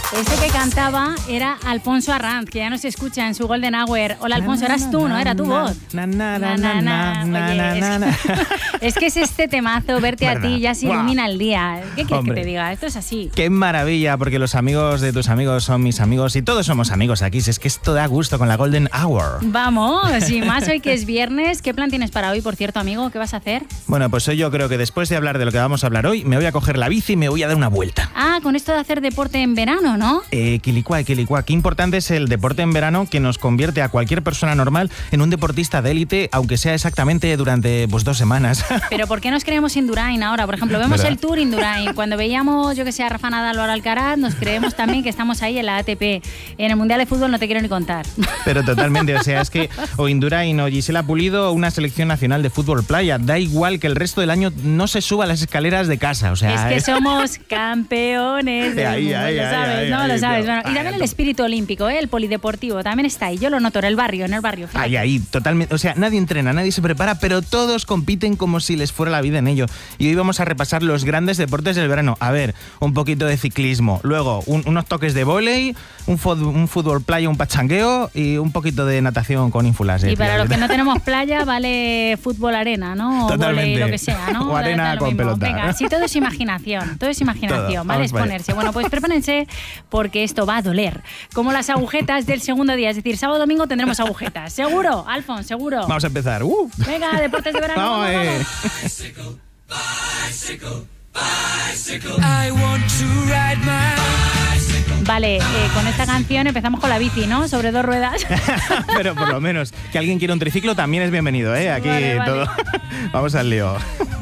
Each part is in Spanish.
Ese que cantaba era Alfonso Arranz, que ya no se escucha en su Golden Hour. Hola, Alfonso, eras tú, ¿no? Era tu voz. Es que es este temazo, verte a ti ya se ilumina el día. ¿Qué quieres que te diga? Esto es así. Qué maravilla, porque los amigos de tus amigos son mis amigos y todos somos amigos aquí. Si es que esto da gusto con la Golden Hour. Vamos, y más hoy que es viernes. ¿Qué plan tienes para hoy, por cierto, amigo? ¿Qué vas a hacer? Bueno, pues hoy yo creo que después de hablar de lo que vamos a hablar hoy, me voy a coger la bici y me voy a dar una vuelta. Ah, con esto de hacer deporte en verano, ¿no? Quilicua. Qué importante es el deporte en verano, que nos convierte a cualquier persona normal en un deportista de élite, aunque sea exactamente durante 2 semanas. Pero ¿por qué nos creemos Indurain ahora? Por ejemplo, vemos el Tour Indurain. Cuando veíamos, yo que sé, a Rafa Nadal o a Alcaraz, nos creemos también que estamos ahí en la ATP. En el Mundial de Fútbol no te quiero ni contar. Pero totalmente, o sea, es que o Indurain o Gisela Pulido o una selección nacional de fútbol playa, da igual que el resto del año no se suba las escaleras de casa, o sea... Es que somos campeones del mundo, lo sabes, ¿no? Lo sabes. Bueno, y también el espíritu olímpico, el polideportivo, también está ahí. Yo lo noto en el barrio, fíjate. Ahí, totalmente. O sea, nadie entrena, nadie se prepara, pero todos compiten como si les fuera la vida en ello. Y hoy vamos a repasar los grandes deportes del verano. A ver, un poquito de ciclismo, luego unos toques de vóley, un fútbol playa, un pachangueo y un poquito de natación con ínfulas. Y para los que no tenemos playa, vale fútbol arena, ¿no? O totalmente. Vóley, lo que sea, ¿no? O arena con pelota. Venga, sí, todo es imaginación, todo. Vale, es ponerse. Bueno, pues prepárense porque esto va a doler. Como las agujetas del segundo día, es decir, sábado domingo tendremos agujetas. ¿Seguro, Alfon? ¿Seguro? Vamos a empezar. Venga, deportes de verano. Vamos. Vale, con esta canción empezamos con la bici, ¿no? Sobre 2 ruedas. Pero por lo menos, que alguien quiera un triciclo también es bienvenido, ¿eh? Aquí vale. Todo. Vamos al lío.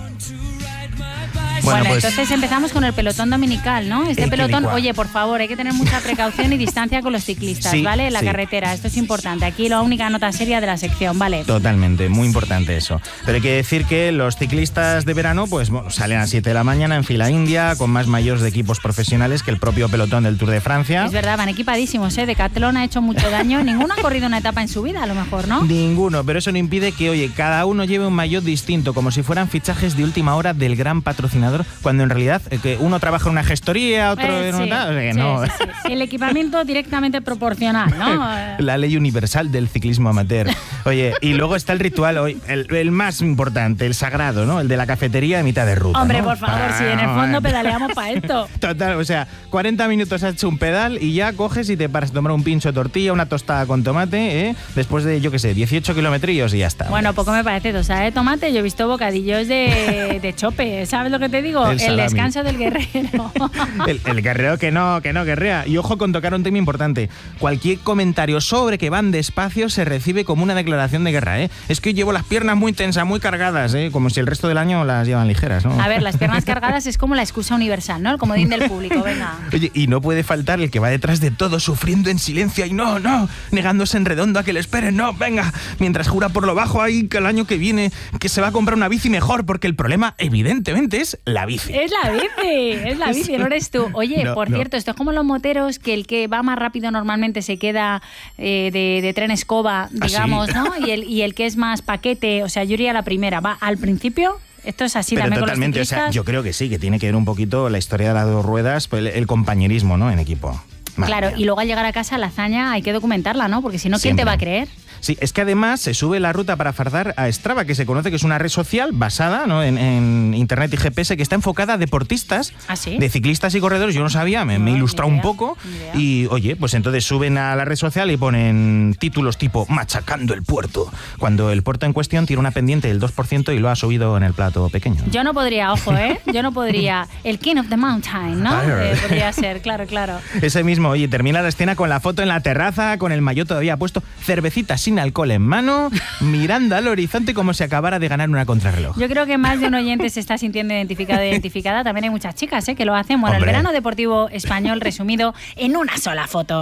Bueno, pues, entonces empezamos con el pelotón dominical, ¿no? Este pelotón, oye, por favor, hay que tener mucha precaución y distancia con los ciclistas, sí, ¿vale? La carretera, esto es importante. Aquí la única nota seria de la sección, ¿vale? Totalmente, muy importante eso. Pero hay que decir que los ciclistas de verano, pues salen a las 7 de la mañana en fila india, con más maillots de equipos profesionales que el propio pelotón del Tour de Francia. Es verdad, van equipadísimos, ¿eh? Decathlon ha hecho mucho daño. Ninguno ha corrido una etapa en su vida, a lo mejor, ¿no? Ninguno, pero eso no impide que, oye, cada uno lleve un maillot distinto, como si fueran fichajes de última hora del gran patrocinador, cuando en realidad que uno trabaja en una gestoría, otro en otra... no. Sí. El equipamiento directamente proporcional, ¿no? La ley universal del ciclismo amateur. Oye, y luego está el ritual hoy, el más importante, el sagrado, ¿no? El de la cafetería de mitad de ruta. Hombre, ¿no? por favor, si en el fondo pedaleamos para esto. Total, o sea, 40 minutos has hecho un pedal y ya coges y te paras a tomar un pincho de tortilla, una tostada con tomate, después de, yo qué sé, 18 kilometrillos y ya está. Bueno, poco me parece, tostada de tomate, yo he visto bocadillos de chope, ¿sabes lo que te digo? El descanso del guerrero. el guerrero que no guerrea. Y ojo con tocar un tema importante. Cualquier comentario sobre que van despacio se recibe como una declaración de guerra, ¿eh? Es que llevo las piernas muy tensas, muy cargadas, ¿eh? Como si el resto del año las llevan ligeras, ¿no? A ver, las piernas cargadas es como la excusa universal, ¿no? El comodín del público, venga. Oye, y no puede faltar el que va detrás de todo, sufriendo en silencio y no, negándose en redondo a que le esperen, no, venga, mientras jura por lo bajo ahí que el año que viene que se va a comprar una bici mejor, porque el problema, evidentemente, es la bici. Es la bici, no eres tú. Oye, por cierto, esto es como los moteros, que el que va más rápido normalmente se queda de tren escoba, digamos, ¿no? Y el que es más paquete, o sea, yo iría a la primera, va al principio. Esto es así. Pero también totalmente, con los ciclistas. O sea, yo creo que sí, que tiene que ver un poquito la historia de las 2 ruedas, el compañerismo, ¿no? En equipo. Claro, y luego al llegar a casa la hazaña hay que documentarla, ¿no? Porque si no, ¿quién te va a creer? Sí, es que además se sube la ruta para fardar a Strava, que se conoce que es una red social basada, ¿no? en Internet y GPS, que está enfocada a deportistas, de ciclistas y corredores. Yo no sabía, me he ilustrado un poco. Y oye, pues entonces suben a la red social y ponen títulos tipo machacando el puerto, cuando el puerto en cuestión tiene una pendiente del 2% y lo ha subido en el plato pequeño. Yo no podría, ojo, yo no podría. El King of the Mountain, ¿no? Podría ser, claro. Ese mismo, oye, termina la escena con la foto en la terraza, con el maillot todavía puesto, cervecitas sin alcohol en mano, mirando al horizonte como si acabara de ganar una contrarreloj. Yo creo que más de un oyente se está sintiendo identificada. También hay muchas chicas que lo hacen. Bueno, Hombre. El verano deportivo español resumido en una sola foto.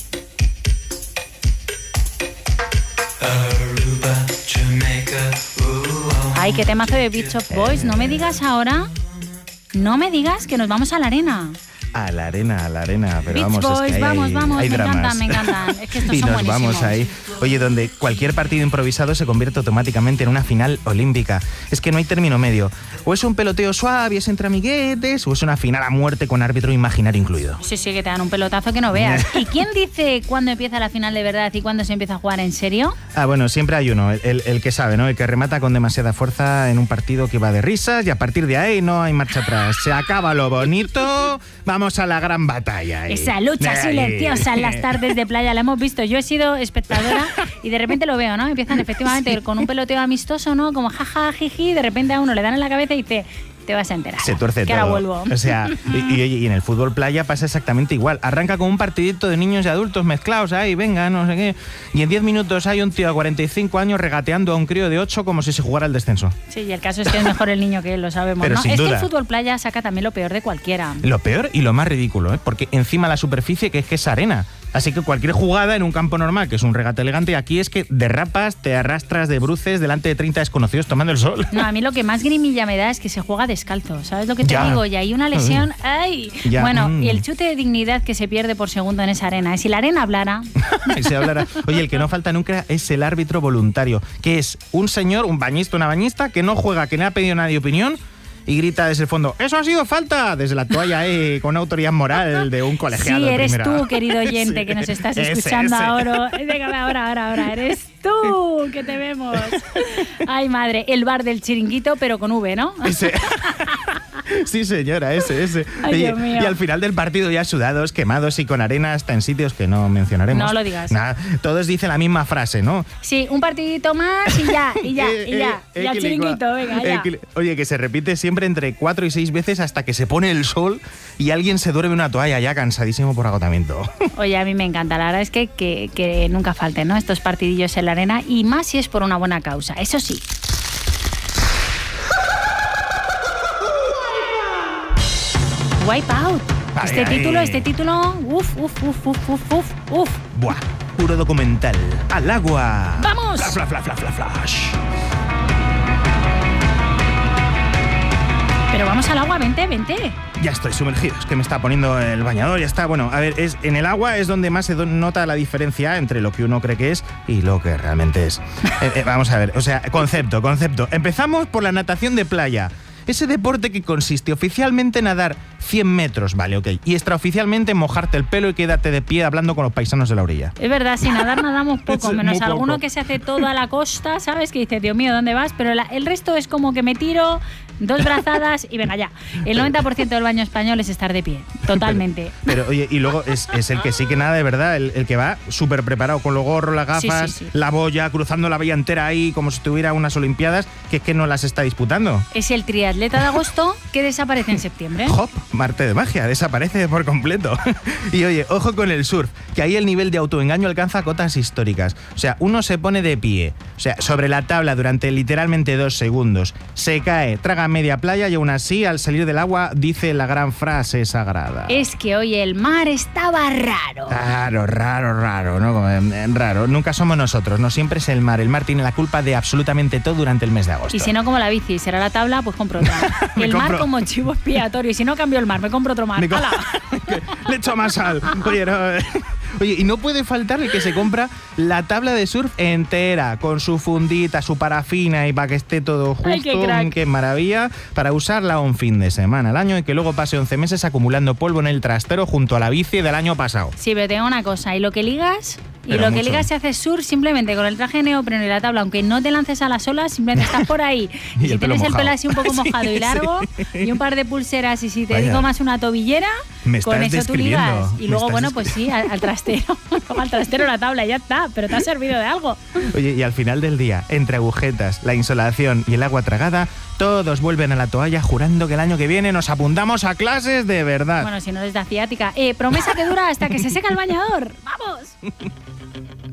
Ay, qué temazo de Beach of Boys. No me digas ahora, que nos vamos a la arena. a la arena. Pero Beach vamos, Boys, es que vamos, hay me dramas. encantan. Es que estos Y son nos buenísimos. vamos ahí. Oye, donde cualquier partido improvisado se convierte automáticamente en una final olímpica. Es que no hay término medio. O es un peloteo suave, es entre amiguetes, o es una final a muerte con árbitro imaginario incluido. Sí, que te dan un pelotazo que no veas. ¿Y quién dice cuándo empieza la final de verdad y cuándo se empieza a jugar en serio? Bueno, siempre hay uno, el que sabe, ¿no? El que remata con demasiada fuerza en un partido que va de risas y a partir de ahí no hay marcha atrás. Se acaba lo bonito, vamos a la gran batalla. Esa lucha silenciosa en las tardes de playa la hemos visto. Yo he sido espectadora y de repente lo veo, ¿no? Empiezan efectivamente con un peloteo amistoso, ¿no? Como jaja, jiji, de repente a uno le dan en la cabeza y dice... Te vas a enterar. Se tuerce que todo. Ahora vuelvo. O sea, y en el fútbol playa pasa exactamente igual. Arranca con un partidito de niños y adultos mezclados ahí, venga, no sé qué. Y en 10 minutos hay un tío de 45 años regateando a un crío de 8 como si se jugara el descenso. Sí, y el caso es que es mejor el niño que él, lo sabemos, pero ¿no? sin Es duda. que el fútbol playa saca también lo peor de cualquiera. Lo peor y lo más ridículo, ¿eh? Porque encima la superficie que es arena. Así que cualquier jugada en un campo normal, que es un regate elegante, aquí es que derrapas, te arrastras de bruces delante de 30 desconocidos tomando el sol. No, a mí lo que más grimilla me da es que se juega descalzo, ¿sabes lo que te digo? Y hay una lesión, ¡ay! Ya. Bueno, y el chute de dignidad que se pierde por segundo en esa arena. Si la arena hablara... Se hablará. Oye, el que no falta nunca es el árbitro voluntario, que es un señor, un bañista, una bañista, que no juega, que no ha pedido nadie opinión, y grita desde el fondo, ¡eso ha sido falta! Desde la toalla, con autoridad moral de un colegiado. Sí, eres primera. tú, querido oyente, sí, que nos estás escuchando ahora. Venga, ahora, eres tú, que te vemos. Ay, madre, el bar del Chiringuito, pero con V, ¿no? Sí, señora, ese. Ay, Dios mío. Y al final del partido ya sudados, quemados y con arena hasta en sitios que no mencionaremos. No lo digas. Nada, todos dicen la misma frase, ¿no? Sí, un partidito más y ya. Y al Chiringuito, venga, ya. Oye, que se repite siempre entre 4 y 6 veces hasta que se pone el sol y alguien se duerme en una toalla ya cansadísimo por agotamiento. Oye, a mí me encanta, la verdad es que nunca falten, ¿no? Estos partidillos en la arena y más si es por una buena causa, eso sí. Wipeout. Este título, uf. Buah, puro documental. ¡Al agua! ¡Vamos! Flash. Pero vamos al agua, vente. Ya estoy sumergido, es que me está poniendo el bañador, ya está. Bueno, a ver, en el agua es donde más se nota la diferencia entre lo que uno cree que es y lo que realmente es. Vamos a ver, o sea, concepto. Empezamos por la natación de playa. Ese deporte que consiste oficialmente en nadar 100 metros, vale, ok, y extraoficialmente mojarte el pelo y quédate de pie hablando con los paisanos de la orilla. Es verdad, sin nadar nadamos poco, menos poco. Alguno que se hace todo a la costa, ¿sabes? Que dice, Dios mío, ¿dónde vas? Pero el resto es como que me tiro 2 brazadas y venga ya. El 90% del baño español es estar de pie, totalmente. Pero oye, y luego es el que sí que nada de verdad, el que va súper preparado con los gorros, las gafas, sí. la boya, cruzando la vía entera ahí como si tuviera unas olimpiadas, que es que no las está disputando. Es el triatleta de agosto que desaparece en septiembre. ¡Hop! Marte de magia, desaparece por completo. Y oye, ojo con el surf, que ahí el nivel de autoengaño alcanza cotas históricas. O sea, uno se pone de pie, o sea, sobre la tabla durante literalmente 2 segundos, se cae, traga media playa y aún así, al salir del agua, dice la gran frase sagrada. Es que hoy el mar estaba raro. Raro, ¿no? Raro. Nunca somos nosotros, no siempre es el mar. El mar tiene la culpa de absolutamente todo durante el mes de agosto. Y si no, como la bici, será la tabla, pues compro otra. El mar como chivo expiatorio. Y si no cambio el mar, me compro otro mar. Le echo más sal. Oye, y no puede faltar el que se compra la tabla de surf entera, con su fundita, su parafina y para que esté todo justo. ¡Ay, qué crack! ¡Qué maravilla! Para usarla un fin de semana al año y que luego pase 11 meses acumulando polvo en el trastero junto a la bici del año pasado. Sí, pero tengo una cosa, y lo que ligas... Y Pero lo mucho. que ligas se hace surf simplemente con el traje de neopreno y la tabla, aunque no te lances a las olas, simplemente estás por ahí. Y si tienes el pelo así un poco mojado y largo, y un par de pulseras, y si te digo más una tobillera, con eso tú ligas. Y luego, bueno, pues sí, al trastero. Al trastero la tabla y ya está, pero te ha servido de algo. Oye, y al final del día, entre agujetas, la insolación y el agua tragada, todos vuelven a la toalla jurando que el año que viene nos apuntamos a clases de verdad. Bueno, si no les da ciática. Promesa que dura hasta que se seca el bañador. ¡Vamos!